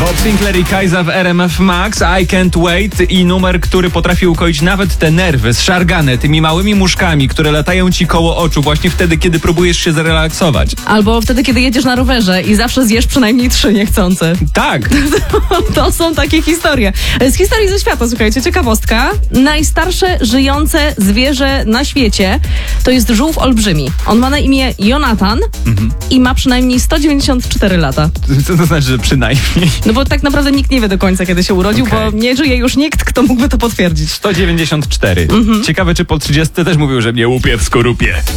Bob Sinclair i Kajza w RMF Max, I Can't Wait i numer, który potrafi ukoić nawet te nerwy, zszargane tymi małymi muszkami, które latają ci koło oczu właśnie wtedy, kiedy próbujesz się zrelaksować. Albo wtedy, kiedy jedziesz na rowerze i zawsze zjesz przynajmniej 3 niechcące. Tak. To są takie historie. Z historii ze świata, słuchajcie, ciekawostka. Najstarsze żyjące zwierzę na świecie to jest żółw olbrzymi. On ma na imię Jonatan i ma przynajmniej 194 lata. Co to znaczy, że przynajmniej? No bo tak naprawdę nikt nie wie do końca, kiedy się urodził, Okej. bo nie żyje już nikt, kto mógłby to potwierdzić. 194. Ciekawe, czy po 30 też mówił, że mnie łupie w skorupie.